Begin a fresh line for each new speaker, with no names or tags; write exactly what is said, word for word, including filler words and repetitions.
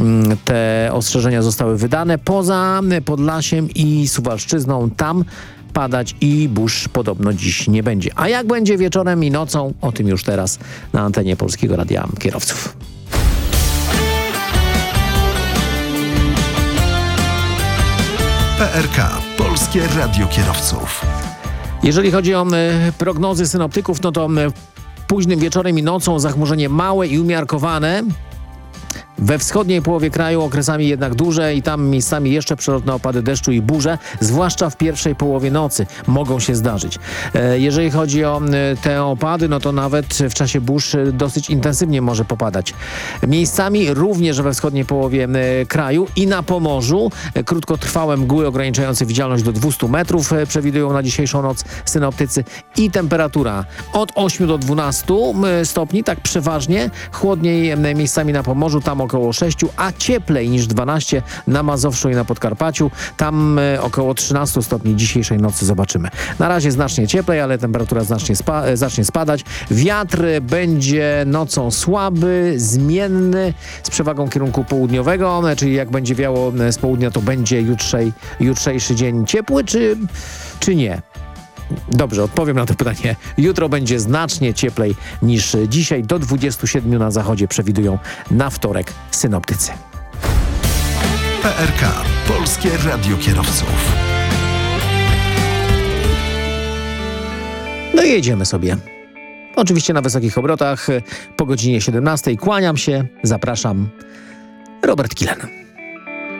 te ostrzeżenia zostały wydane. Poza Podlasiem i Suwalszczyzną, tam padać i burz podobno dziś nie będzie. A jak będzie wieczorem i nocą, o tym już teraz na antenie Polskiego Radia Kierowców.
P R K, Polskie Radio Kierowców.
Jeżeli chodzi o y, prognozy synoptyków, no to y, późnym wieczorem i nocą zachmurzenie małe i umiarkowane. We wschodniej połowie kraju okresami jednak duże i tam miejscami jeszcze przelotne opady deszczu i burze, zwłaszcza w pierwszej połowie nocy mogą się zdarzyć. E, jeżeli chodzi o e, te opady, no to nawet w czasie burz e, dosyć intensywnie może popadać. Miejscami również we wschodniej połowie e, kraju i na Pomorzu e, krótkotrwałe mgły ograniczające widzialność do dwieście metrów e, przewidują na dzisiejszą noc synoptycy i temperatura od ośmiu do dwunastu stopni, tak przeważnie, chłodniej e, miejscami na Pomorzu, tam około sześciu, a cieplej niż dwanaście na Mazowszu i na Podkarpaciu. Tam e, około trzynastu stopni dzisiejszej nocy zobaczymy. Na razie znacznie cieplej, ale temperatura znacznie spa e, zacznie spadać. Wiatr będzie nocą słaby, zmienny, z przewagą kierunku południowego, czyli jak będzie wiało z południa, to będzie jutrzej, jutrzejszy dzień ciepły, czy, czy nie? Dobrze, odpowiem na to pytanie. Jutro będzie znacznie cieplej niż dzisiaj. Do dwudziestu siedmiu na zachodzie przewidują na wtorek synoptycy.
P R K, Polskie Radio Kierowców.
No i jedziemy sobie. Oczywiście na wysokich obrotach po godzinie siedemnastej. Kłaniam się, zapraszam. Robert Kilen.